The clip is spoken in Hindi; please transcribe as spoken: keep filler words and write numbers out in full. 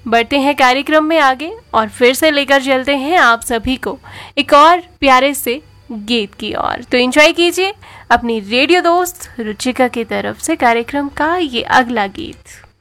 बढ़ते हैं कार्यक्रम में आगे और फिर से लेकर चलते हैं आप सभी को एक और प्यारे से गीत की ओर। तो एंजॉय कीजिए अपनी रेडियो दोस्त रुचिका की तरफ से कार्यक्रम का ये अगला गीत।